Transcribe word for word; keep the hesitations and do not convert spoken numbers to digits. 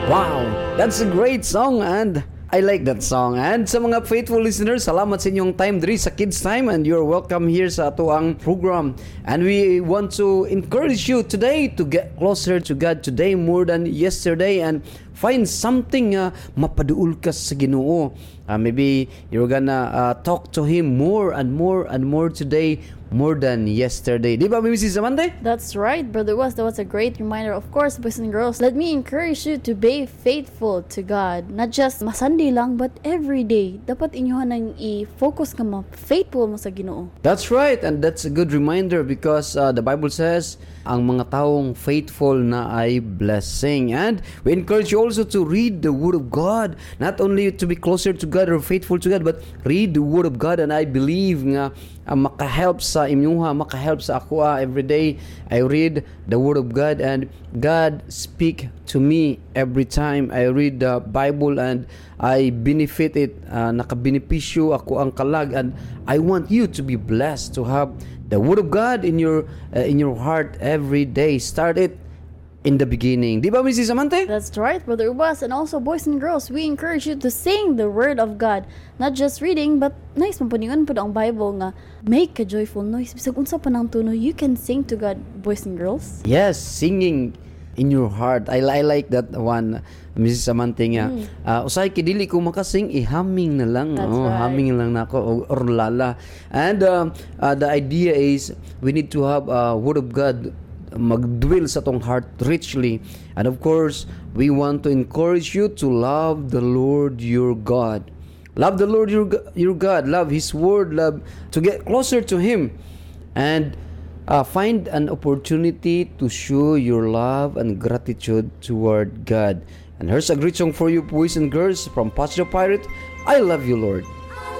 Wow, that's a great song and I like that song. And sa mga faithful listeners, salamat sa inyong time diri sa Kids Time and you're welcome here sa ato ang program. And we want to encourage you today to get closer to God today more than yesterday and find something uh, mapaduol ka sa Ginoo. Uh, maybe you're gonna uh, talk to Him more and more and more today more than yesterday. Di ba, Missus Amante? That's right, Brother Was. That was a great reminder. Of course, boys and girls, let me encourage you to be faithful to God. Not just masandi lang, but every day. Dapat inyohan nang i-focus ka mo, faithful mo sa Ginoo. That's right, and that's a good reminder because uh, the Bible says, ang mga taong faithful na ay blessing. And we encourage you also to read the Word of God. Not only to be closer to God or faithful to God, but read the Word of God. And I believe nga uh, makahelp sa inyuha, makahelp sa ako uh, every day. I read the Word of God and God speak to me every time I read the Bible and I benefit it. Uh, nakabenepisyo ako ang kalag and I want you to be blessed to have the Word of God in your uh, in your heart every day. Start it in the beginning. Di ba, Missus Amante? That's right, Brother Ubas. And also, boys and girls, we encourage you to sing the Word of God. Not just reading, but nice mapuningan po ang Bible nga make a joyful noise. Bisag unsa pa nang tuno, you can sing to God, boys and girls. Yes, singing in your heart. I, I like that one, Missus Amante nga. Mm. Uh, usay kidili ko makasing, i-humming na lang. That's oh, right. Humming lang na ako, or, or lala. And uh, uh, the idea is, we need to have a uh, Word of God magdwell sa tong heart richly. And of course, we want to encourage you to love the Lord your God. Love the Lord your, your God. Love His Word. Love to get closer to Him. And uh, find an opportunity to show your love and gratitude toward God. And here's a great song for you, boys and girls, from Pastor Pirate. I love you, Lord.